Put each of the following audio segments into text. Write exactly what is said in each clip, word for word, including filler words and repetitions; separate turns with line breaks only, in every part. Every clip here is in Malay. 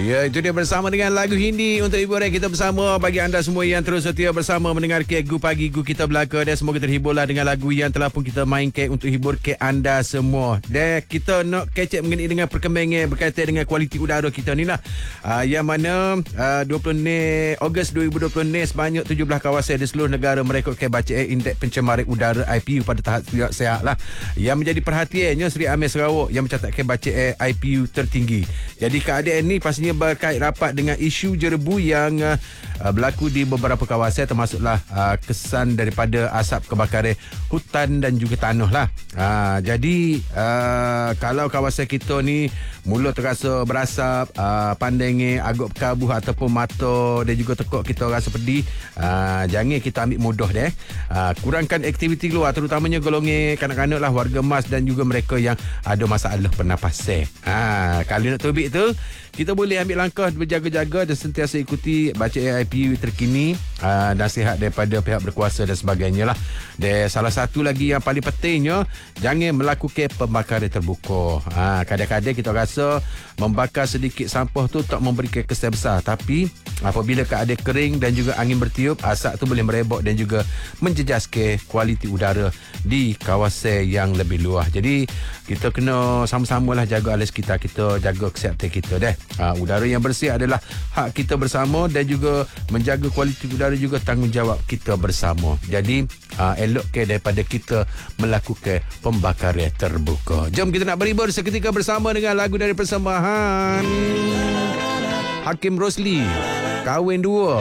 Ya, itu dia bersama dengan lagu Hindi untuk hiburan kita bersama. Bagi anda semua yang terus setia bersama mendengar ke Gu Pagi Gu Kita Belaka. Dan semoga terhiburlah dengan lagu yang telah pun kita main ke untuk hibur ke anda semua. Dan kita nak kecek mengenai dengan perkembangan berkaitan dengan kualiti udara kita ni lah. Uh, yang mana uh, dua puluh enam Ogos dua ribu dua puluh ni sebanyak tujuh belas kawasan di seluruh negara merekodkan bacaan indeks pencemaran udara I P U pada tahap sihat lah. Yang menjadi perhatiannya Seri Amir Sarawak yang mencatatkan bacaan I P U tertinggi. Jadi keadaan ni pastinya berkait rapat dengan isu jerebu yang uh, berlaku di beberapa kawasan, termasuklah uh, kesan daripada asap kebakaran hutan dan juga tanah lah. Uh, jadi uh, kalau kawasan kita ni mula terasa berasap, uh, pandangnya agak berkabuh ataupun mata dan juga tekuk kita rasa pedih, uh, jangan kita ambil mudah deh. Uh, kurangkan aktiviti luar, terutamanya golongan kanak-kanak lah, warga emas dan juga mereka yang ada masalah pernafasan. Uh, kalau nak tobik tu, kita boleh ambil langkah berjaga-jaga dan sentiasa ikuti bacaan I P U terkini, uh, nasihat daripada pihak berkuasa dan sebagainya lah. Dan salah satu lagi yang paling pentingnya, jangan melakukan pembakaran terbuka. Uh, kadang-kadang kita rasa membakar sedikit sampah tu tak memberikan kesan besar, tapi apabila keadaan kering dan juga angin bertiup, asap tu boleh merebak dan juga menjejaskan kualiti udara di kawasan yang lebih luas. Jadi kita kena sama-samalah jaga alam sekitar kita, jaga kesihatan kita deh. Uh, udara yang bersih adalah hak kita bersama dan juga menjaga kualiti udara juga tanggungjawab kita bersama. Jadi uh, elokkan daripada kita melakukan pembakaran terbuka. Jom kita nak berhibur seketika bersama dengan lagu dari persembahan Hakim Rosli, Kahwin Dua.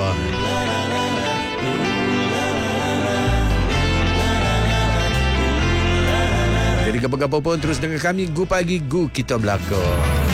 Jadi apa-apa pun terus dengan kami Gu Pagi Gu Kita Belaka.